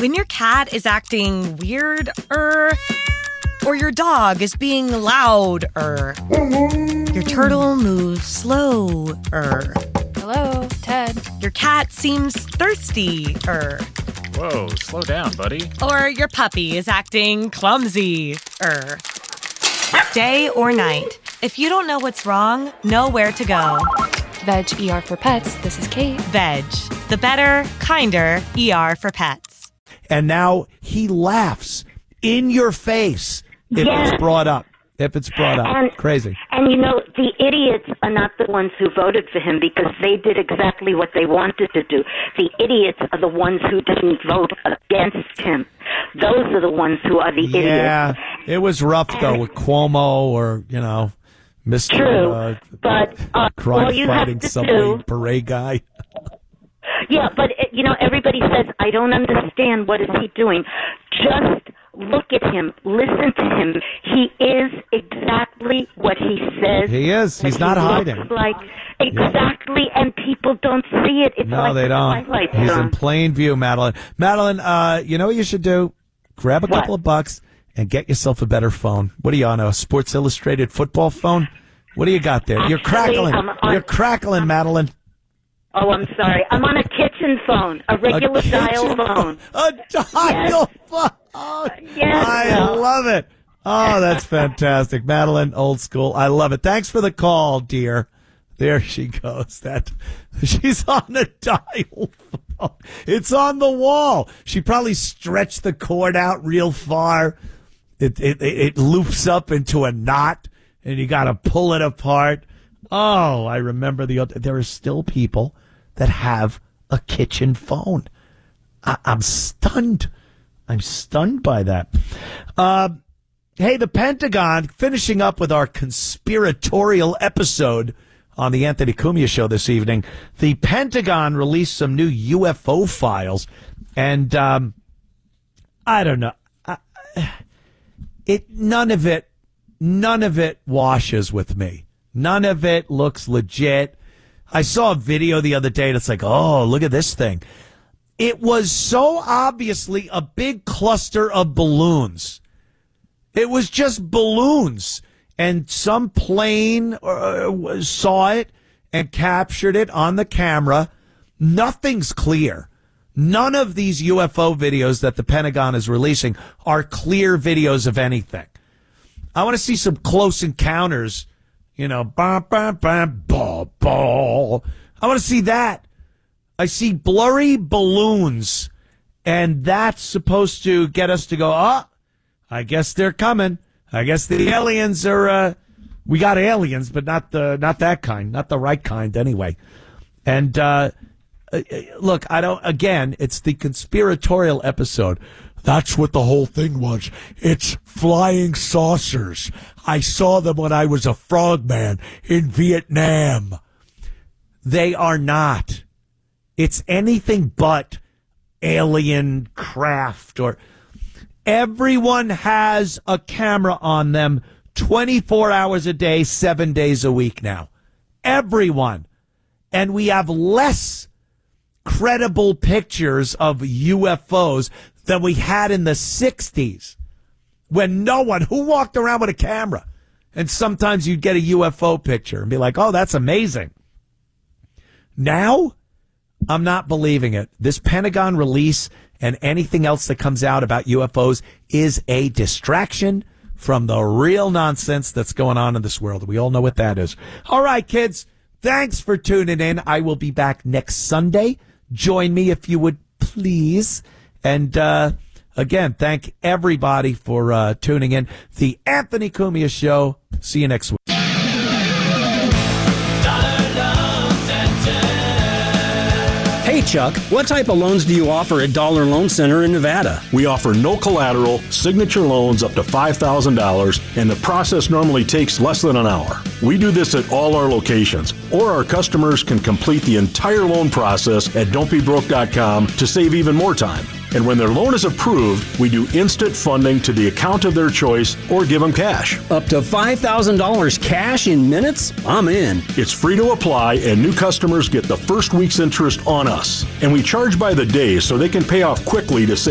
When your cat is acting weird, or your dog is being loud, your turtle moves slow, Hello, Ted. Your cat seems thirsty, Whoa, slow down, buddy. or your puppy is acting clumsy, Day or night, if you don't know what's wrong, know where to go. Veg ER for Pets. This is Kate. Veg, the better, kinder ER for pets. And now he laughs in your face if it's brought up. Crazy. And the idiots are not the ones who voted for him because they did exactly what they wanted to do. The idiots are the ones who didn't vote against him. Those are the ones who are the idiots. Yeah, it was rough, though, with Cuomo or, Mr. True, but all you have crime-fighting to subway do... parade guy. Yeah, but, everybody says, I don't understand. What is he doing? Just look at him. Listen to him. He is exactly what he says. He is. He's not hiding. Exactly, and people don't see it. It's No, they don't. He's in plain view, Madeline. Madeline, you know what you should do? Grab a couple of bucks and get yourself a better phone. What are you on, a Sports Illustrated football phone? What do you got there? You're crackling. You're crackling, Madeline. Oh, I'm sorry. I'm on a kitchen phone, a regular dial phone. A dial phone. Oh, yes. I love it. Oh, that's fantastic. Madeline, old school. I love it. Thanks for the call, dear. There she goes. She's on a dial phone. It's on the wall. She probably stretched the cord out real far. It loops up into a knot, and you got to pull it apart. Oh, I remember there are still people that have a kitchen phone. I'm stunned. I'm stunned by that. Hey, the Pentagon, finishing up with our conspiratorial episode on the Anthony Cumia show this evening. The Pentagon released some new UFO files, and I don't know. None of it washes with me. None of it looks legit. I saw a video the other day, and it's like, oh, look at this thing. It was so obviously a big cluster of balloons. It was just balloons. And some plane saw it and captured it on the camera. Nothing's clear. None of these UFO videos that the Pentagon is releasing are clear videos of anything. I want to see some close encounters. Bam, bam, bam, ball, ball. I want to see that. I see blurry balloons, and that's supposed to get us to go, I guess they're coming. I guess the aliens are, we got aliens, but not that kind, not the right kind anyway. And, look, it's the conspiratorial episode. That's what the whole thing was. It's flying saucers. I saw them when I was a frogman in Vietnam. They are not. It's anything but alien craft or... Everyone has a camera on them 24 hours a day, 7 days a week now. Everyone. And we have less credible pictures of UFOs than we had in the 60s when who walked around with a camera? And sometimes you'd get a UFO picture and be like, oh, that's amazing. Now, I'm not believing it. This Pentagon release and anything else that comes out about UFOs is a distraction from the real nonsense that's going on in this world. We all know what that is. All right, kids, thanks for tuning in. I will be back next Sunday. Join me if you would, please. And again, thank everybody for tuning in. The Anthony Cumia Show. See you next week. Hey, Chuck, what type of loans do you offer at Dollar Loan Center in Nevada? We offer no collateral, signature loans up to $5,000, and the process normally takes less than an hour. We do this at all our locations, or our customers can complete the entire loan process at don'tbebroke.com to save even more time. And when their loan is approved, we do instant funding to the account of their choice or give them cash. Up to $5,000 cash in minutes? I'm in. It's free to apply, and new customers get the first week's interest on us. And we charge by the day so they can pay off quickly to save